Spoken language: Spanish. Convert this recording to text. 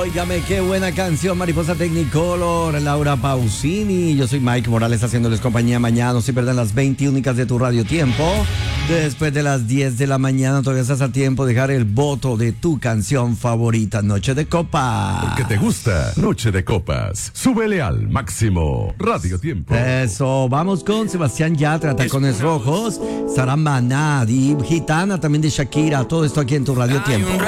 Óigame, qué buena canción, Mariposa Technicolor, Laura Pausini. Yo soy Mike Morales haciéndoles compañía mañana. No se pierdan las 20 únicas de tu Radio Tiempo. Después de las 10 de la mañana todavía estás a tiempo de dejar el voto de tu canción favorita, Noche de Copas. Porque te gusta Noche de Copas. Súbele al máximo. Radio Tiempo. Eso, vamos con Sebastián Yatra, Tacones Rojos, Sara Maná y Gitana también de Shakira. Todo esto aquí en tu Radio Tiempo.